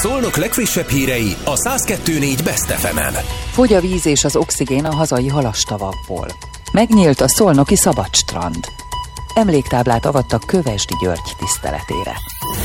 Szolnok legfrissebb hírei a 102.4 Best FM-en. Fogy a víz és az oxigén a hazai halastavakból. Megnyílt a szolnoki szabadstrand. Emléktáblát avattak Kövesdi György tiszteletére.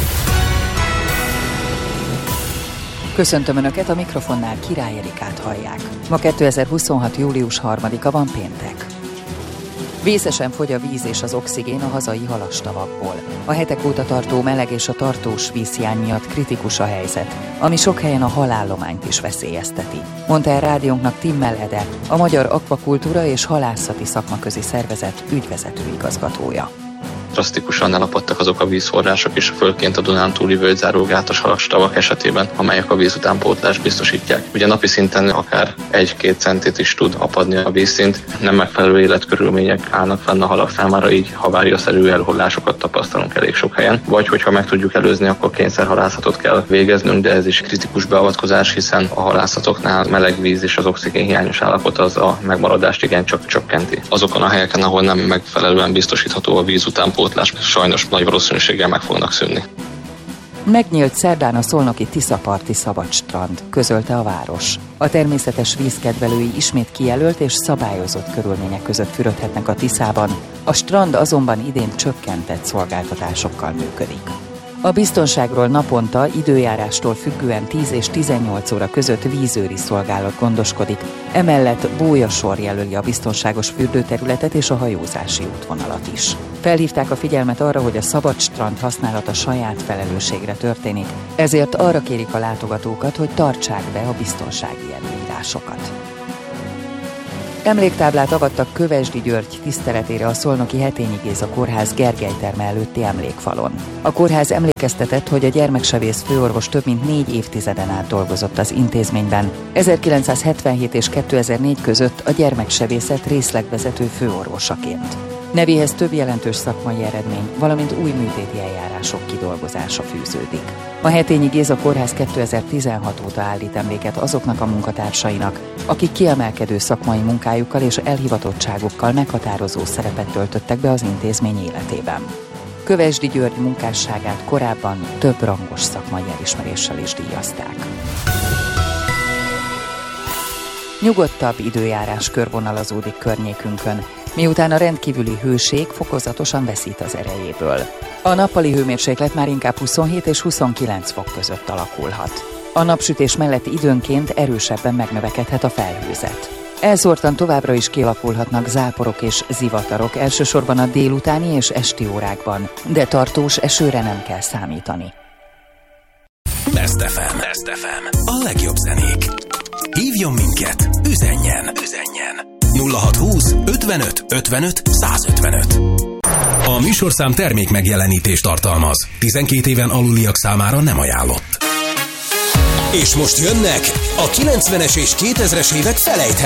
Köszöntöm Önöket, a mikrofonnál Király Erikát hallják. Ma 2026. július 3-a van, péntek. Vészesen fogy a víz és az oxigén a hazai halastavakból. A hetek óta tartó meleg és a tartós vízhiány miatt kritikus a helyzet, ami sok helyen a halállományt is veszélyezteti, mondta el rádiónknak Timmel Ede, a Magyar Akvakultúra és Halászati Szakmaközi Szervezet ügyvezető igazgatója. Drasztikusan elapadtak azok a vízforrások is, főként a Dunántúli völgyzárógátas halastavak esetében, amelyek a vízutánpótlást biztosítják. Ugye napi szinten akár 1-2 centit is tud apadni a vízszint, nem megfelelő életkörülmények állnak fenn a halak számára, így haváriaszerű elhullásokat tapasztalunk elég sok helyen. Vagy hogyha meg tudjuk előzni, akkor kényszerhalászatot kell végeznünk, de ez is kritikus beavatkozás, hiszen a halászatoknál meleg víz és az oxigén hiányos állapot az a megmaradást igencsak csökkenti. Azokon a helyeken, ahol nem megfelelően biztosítható a vízutánpótlás, sajnos nagy valószínűséggel meg fognak szűnni. Megnyílt szerdán a szolnoki Tiszaparti szabadstrand, közölte a város. A természetes vízkedvelői ismét kijelölt és szabályozott körülmények között fürödhetnek a Tiszában, a strand azonban idén csökkentett szolgáltatásokkal működik. A biztonságról naponta időjárástól függően 10 és 18 óra között vízőri szolgálat gondoskodik, emellett bójasor jelöli a biztonságos fürdőterületet és a hajózási útvonalat is. Felhívták a figyelmet arra, hogy a szabadstrand használata saját felelősségre történik, ezért arra kérik a látogatókat, hogy tartsák be a biztonsági előírásokat. Emléktáblát avattak Kövesdi György tiszteletére a szolnoki Hetényi Géza kórház Gergelyterme előtti emlékfalon. A kórház emlékeztetett, hogy a gyermeksebész főorvos több mint 4 évtizeden át dolgozott az intézményben. 1977 és 2004 között a gyermeksebészet részlegvezető főorvosaként. Nevéhez több jelentős szakmai eredmény, valamint új műtéti eljárások kidolgozása fűződik. A Hetényi Géza kórház 2016 óta állít emléket azoknak a munkatársainak, akik kiemelkedő szakmai munkájukkal és elhivatottságukkal meghatározó szerepet töltöttek be az intézmény életében. Kövesdi György munkásságát korábban több rangos szakmai elismeréssel is díjazták. Nyugodtabb időjárás körvonalazódik környékünkön, miután a rendkívüli hőség fokozatosan veszít az erejéből. A nappali hőmérséklet már inkább 27 és 29 fok között alakulhat. A napsütés mellett időnként erősebben megnövekedhet a felhőzet. Elszórtan továbbra is kialakulhatnak záporok és zivatarok, elsősorban a délutáni és esti órákban, de tartós esőre nem kell számítani. Best FM. Best FM. A legjobb zenék. Hívjon minket, üzenjen. 0620 55 55 155. A műsorszám termék megjelenítést tartalmaz. 12 éven aluliak számára nem ajánlott. És most jönnek a 90-es és 2000-es évek felejthetetlen